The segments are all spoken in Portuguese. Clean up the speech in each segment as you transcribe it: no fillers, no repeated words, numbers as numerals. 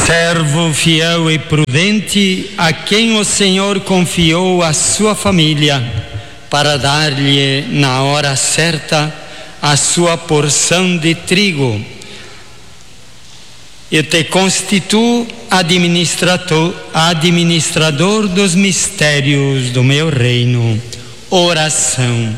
Servo fiel e prudente, a quem o Senhor confiou a sua família, para dar-lhe na hora certa a sua porção de trigo. Eu te constituo administrador dos mistérios do meu reino. Oração.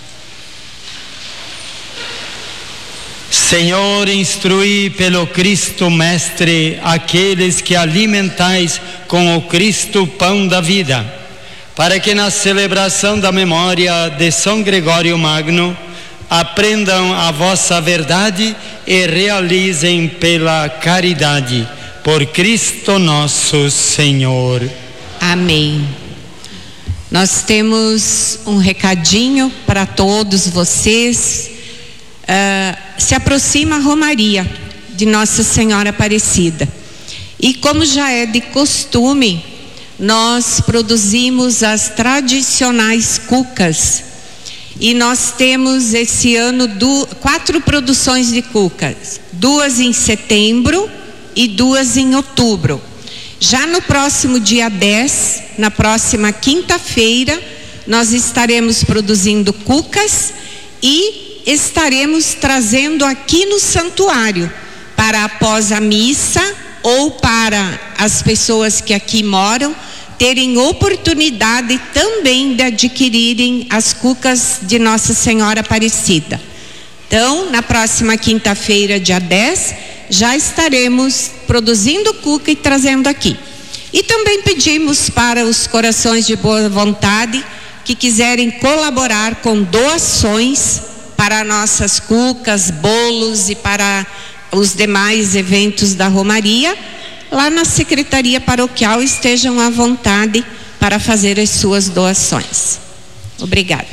Senhor, instrui pelo Cristo Mestre aqueles que alimentais com o Cristo pão da vida, para que na celebração da memória de São Gregório Magno aprendam a vossa verdade e realizem pela caridade. Por Cristo nosso Senhor. Amém. Nós temos um recadinho para todos vocês. Se aproxima a Romaria de Nossa Senhora Aparecida. E como já é de costume, nós produzimos as tradicionais cucas. E nós temos esse ano 4 produções de cucas. 2 em setembro e 2 em outubro. Já no próximo dia 10, na próxima quinta-feira, nós estaremos produzindo cucas e estaremos trazendo aqui no santuário, para após a missa ou para as pessoas que aqui moram terem oportunidade também de adquirirem as cucas de Nossa Senhora Aparecida. Então, na próxima quinta-feira, dia 10, já estaremos produzindo cuca e trazendo aqui. E também pedimos para os corações de boa vontade que quiserem colaborar com doações para nossas cucas, bolos e para os demais eventos da Romaria, lá na Secretaria Paroquial estejam à vontade para fazer as suas doações. Obrigada.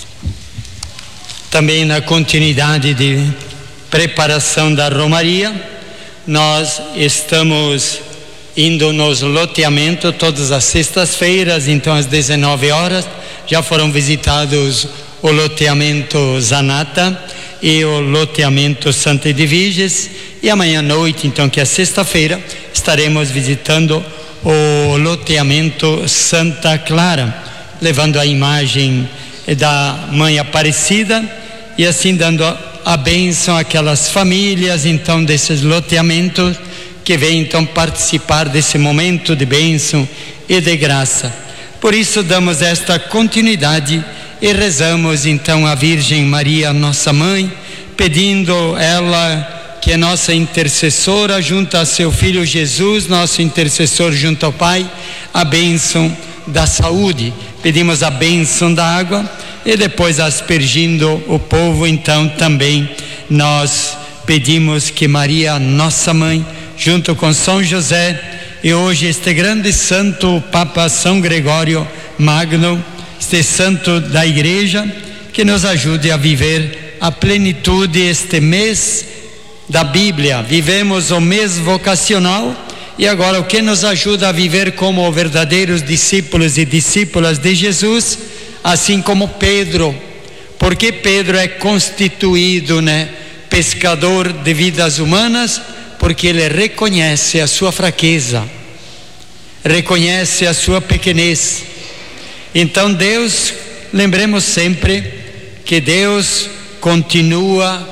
Também na continuidade de preparação da Romaria, nós estamos indo nos loteamentos todas as sextas-feiras, então às 19 horas, já foram visitados o loteamento Zanata e o loteamento Santa Edviges, e amanhã à noite, então, que é sexta-feira, estaremos visitando o loteamento Santa Clara, levando a imagem da Mãe Aparecida e assim dando a bênção àquelas famílias, então, desses loteamentos que vêm, então, participar desse momento de bênção e de graça. Por isso damos esta continuidade e rezamos então a Virgem Maria, nossa mãe, pedindo ela que é nossa intercessora junto a seu Filho Jesus, nosso intercessor junto ao Pai, a bênção da saúde. Pedimos a bênção da água e depois, aspergindo o povo, então também nós pedimos que Maria, nossa mãe, junto com São José e hoje este grande santo, o Papa São Gregório Magno, este santo da Igreja, que nos ajude a viver a plenitude este mês da Bíblia. Vivemos o mês vocacional e agora o que nos ajuda a viver como verdadeiros discípulos e discípulas de Jesus, assim como Pedro, porque Pedro é constituído, pescador de vidas humanas, porque ele reconhece a sua fraqueza, reconhece a sua pequenez. Então Deus, lembremos sempre que Deus continua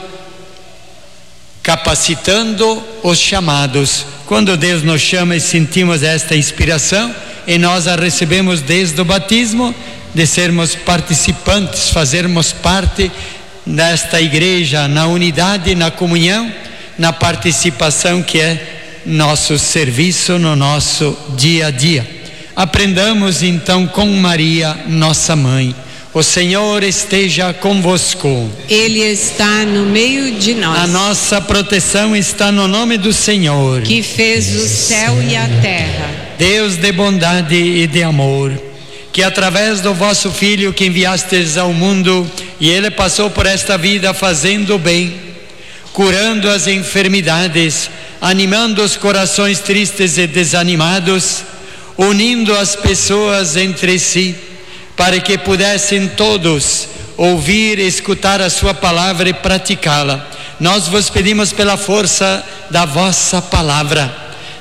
capacitando os chamados. Quando Deus nos chama e sentimos esta inspiração, e nós a recebemos desde o batismo, de sermos participantes, fazermos parte desta igreja, na unidade, na comunhão, na participação que é nosso serviço no nosso dia a dia. Aprendamos então com Maria, nossa mãe. O Senhor esteja convosco. Ele está no meio de nós. A nossa proteção está no nome do Senhor, que fez o céu e a terra. Deus de bondade e de amor, que através do vosso Filho que enviastes ao mundo, e ele passou por esta vida fazendo o bem, curando as enfermidades, animando os corações tristes e desanimados, unindo as pessoas entre si, para que pudessem todos ouvir e escutar a sua palavra e praticá-la. Nós vos pedimos pela força da vossa palavra,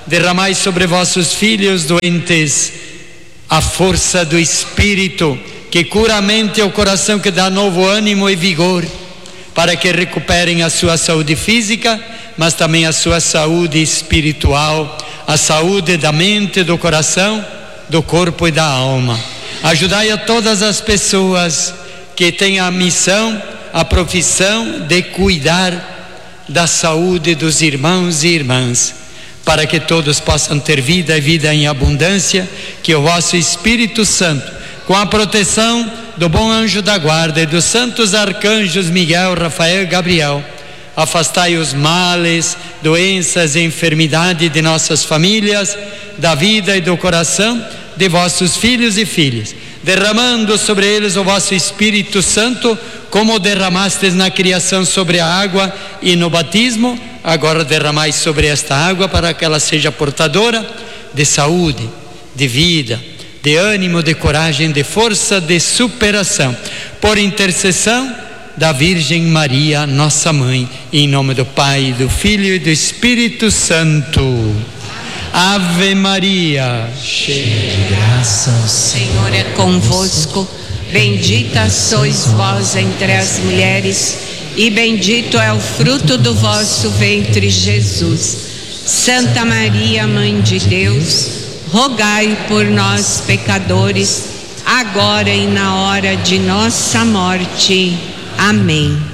derramai sobre vossos filhos doentes a força do Espírito, que cura a mente e o coração, que dá novo ânimo e vigor, para que recuperem a sua saúde física, mas também a sua saúde espiritual, a saúde da mente, do coração, do corpo e da alma. Ajudai a todas as pessoas que têm a missão, a profissão de cuidar da saúde dos irmãos e irmãs, para que todos possam ter vida e vida em abundância, que o vosso Espírito Santo, com a proteção do bom anjo da guarda e dos santos arcanjos Miguel, Rafael e Gabriel, afastai os males, doenças e enfermidades de nossas famílias, da vida e do coração de vossos filhos e filhas, derramando sobre eles o vosso Espírito Santo, como derramastes na criação sobre a água e no batismo. Agora derramai sobre esta água, para que ela seja portadora de saúde, de vida, de ânimo, de coragem, de força, de superação, por intercessão da Virgem Maria, nossa Mãe, em nome do Pai, do Filho e do Espírito Santo. Ave Maria, cheia de graça, o Senhor é convosco, bendita sois vós entre as mulheres, e bendito é o fruto do vosso ventre, Jesus. Santa Maria, Mãe de Deus, rogai por nós, pecadores, agora e na hora de nossa morte. Amém.